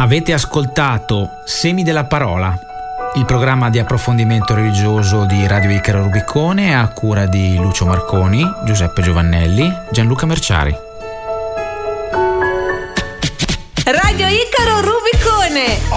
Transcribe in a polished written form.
Avete ascoltato Semi della Parola, il programma di approfondimento religioso di Radio Icaro Rubicone a cura di Lucio Marconi, Giuseppe Giovannelli, Gianluca Merciari. Radio Icaro Rubicone.